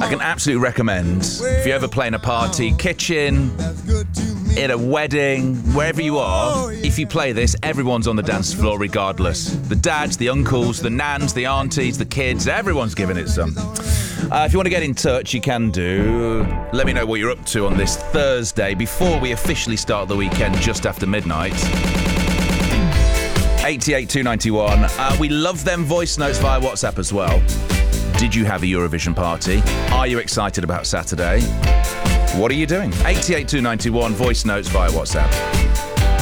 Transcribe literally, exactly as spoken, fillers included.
I can absolutely recommend, if you ever play in a party, kitchen, in a wedding, wherever you are, if you play this, everyone's on the dance floor regardless. The dads, the uncles, the nans, the aunties, the kids, everyone's giving it some. Uh, if you want to get in touch, you can do. Let me know what you're up to on this Thursday before we officially start the weekend just after midnight. eight eight two nine one. Uh, we love them voice notes via WhatsApp as well. Did you have a Eurovision party? Are you excited about Saturday? What are you doing? eight eight two nine one, voice notes via WhatsApp.